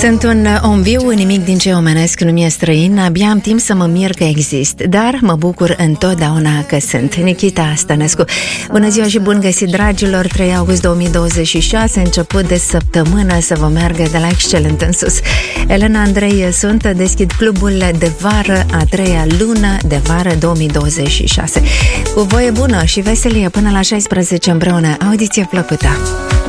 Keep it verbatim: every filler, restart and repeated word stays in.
Sunt un om viu, nimic din ce omenesc nu mi-e străin, abia am timp să mă mir că exist, dar mă bucur întotdeauna că sunt. Nikita Stănescu. Bună ziua și bun găsit, dragilor! trei august două mii douăzeci și șase, început de săptămână, să vă meargă de la excelent în sus. Elena Andrei sunt, deschid clubul de vară, a treia lună de vară două mii douăzeci și șase. Cu voie bună și veselie până la șaisprezece împreună. Audiție plăcută!